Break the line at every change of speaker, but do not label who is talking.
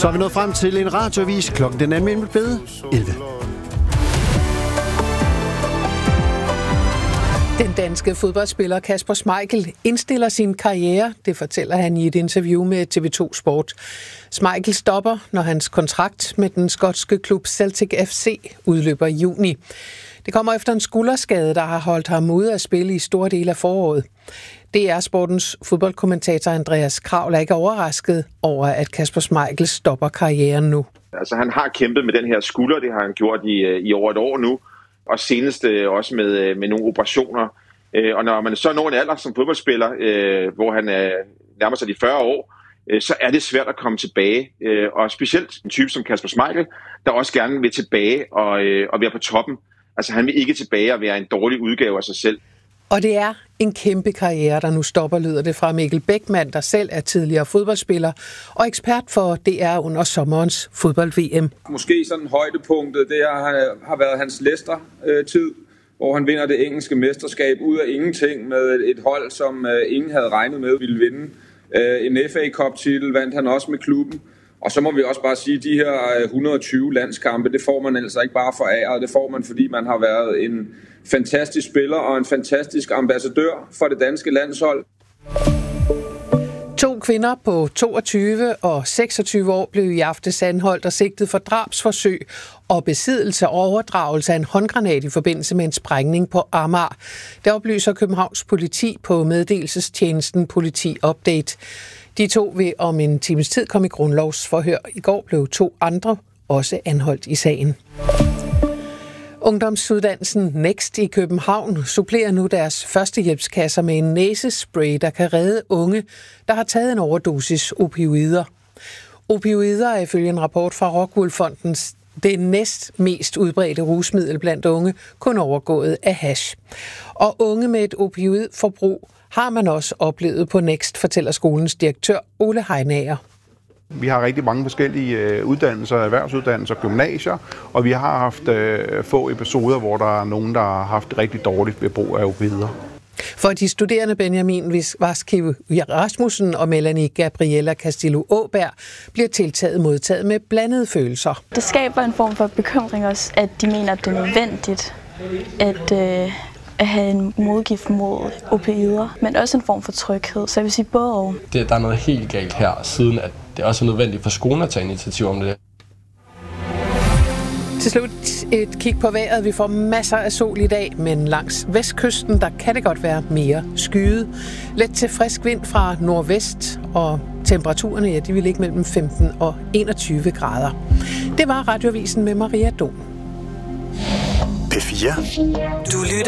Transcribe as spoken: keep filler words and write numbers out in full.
Så er vi nået frem til en radioavis. Klokken den er nemlig blevet elleve.
Den danske fodboldspiller Kasper Schmeichel indstiller sin karriere, det fortæller han i et interview med T V to Sport. Schmeichel stopper, når hans kontrakt med den skotske klub Celtic F C udløber i juni. Det kommer efter en skulderskade, der har holdt ham ude at spille i store dele af foråret. D R Sportens fodboldkommentator Andreas Kraul er ikke overrasket over, at Kasper Schmeichel stopper karrieren nu.
Altså, han har kæmpet med den her skulder, det har han gjort i, i over et år nu, og senest øh, også med, med nogle operationer. Øh, og når man så når en alder som fodboldspiller, øh, hvor han øh, nærmer sig de fyrre år, øh, så er det svært at komme tilbage. Øh, og specielt en type som Kasper Schmeichel, der også gerne vil tilbage og, øh, og være på toppen. Altså, han vil ikke tilbage og være en dårlig udgave af sig selv.
Og det er en kæmpe karriere, der nu stopper, lyder det fra Mikkel Bækman, der selv er tidligere fodboldspiller og ekspert for D R under sommerens fodbold-V M.
Måske sådan højdepunktet, det er, har været hans Leicester-tid, hvor han vinder det engelske mesterskab ud af ingenting med et hold, som ingen havde regnet med ville vinde. En F A Cup-titel vandt han også med klubben. Og så må vi også bare sige, at de her et hundrede og tyve landskampe, det får man altså ikke bare foræret. Det får man, fordi man har været en fantastisk spiller og en fantastisk ambassadør for det danske landshold.
To kvinder på toogtyve og seksogtyve år blev i aftes anholdt og sigtet for drabsforsøg og besiddelse og overdragelse af en håndgranat i forbindelse med en sprængning på Amager. Det oplyser Københavns politi på meddelelsestjenesten Politi Update. De to vil om en times tid komme i grundlovsforhør. I går blev to andre også anholdt i sagen. Ungdomsuddannelsen Next i København supplerer nu deres førstehjælpskasser med en næsespray, der kan redde unge, der har taget en overdosis opioider. Opioider er ifølge en rapport fra Rockwool Fonden det næst mest udbredte rusmiddel blandt unge, kun overgået af hash. Og unge med et opioidforbrug har man også oplevet på Next, fortæller skolens direktør Ole Heinager.
Vi har rigtig mange forskellige uddannelser, erhvervsuddannelser, gymnasier, og vi har haft øh, få episoder, hvor der er nogen, der har haft det rigtig dårligt ved brug af opioider.
For de studerende Benjamin Vaskiv Rasmussen og Melanie Gabriella Castillo Åberg bliver tiltaget modtaget med blandede følelser.
Det skaber en form for bekymring også, at de mener, at det er nødvendigt at, øh, at have en modgift mod opioider, men også en form for tryghed. Så jeg vil sige både og.
Det, der er noget helt galt her, siden at det også er nødvendigt for skolen at tage initiativ om det.
Til slut et kig på vejret. Vi får masser af sol i dag, men langs vestkysten, der kan det godt være mere skyet. Let til frisk vind fra nordvest, og temperaturerne, ja, de vil ligge mellem femten og enogtyve grader. Det var Radioavisen med Maria Dom.
P fire.
Du lytter